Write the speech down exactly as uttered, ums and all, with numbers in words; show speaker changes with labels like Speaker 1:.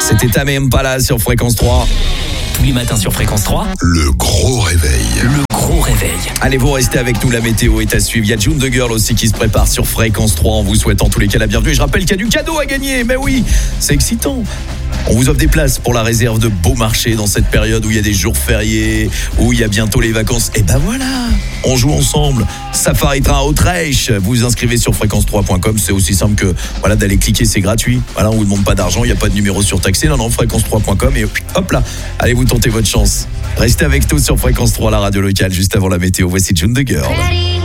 Speaker 1: C'était Tame Impala sur Fréquence trois.
Speaker 2: Tous les matins sur Fréquence trois.
Speaker 3: Le gros réveil.
Speaker 2: Le gros réveil.
Speaker 1: Allez, vous restez avec nous, la météo est à suivre. Il y a June the Girl aussi qui se prépare sur Fréquence trois en vous souhaitant tous les cas la bienvenue. Et je rappelle qu'il y a du cadeau à gagner, mais oui, c'est excitant. On vous offre des places pour la réserve de Beaumarchais dans cette période où il y a des jours fériés, où il y a bientôt les vacances. Et ben voilà, on joue ensemble. Safari Train à Utrecht. Vous vous inscrivez sur fréquence trois point com. C'est aussi simple que voilà, d'aller cliquer, c'est gratuit. Voilà, on vous demande pas d'argent, il n'y a pas de numéro surtaxé. Non, non, fréquence trois point com et hop là, allez vous tenter votre chance. Restez avec nous sur Fréquence trois, la radio locale, juste avant la météo. Voici June the Girl.
Speaker 4: Ready.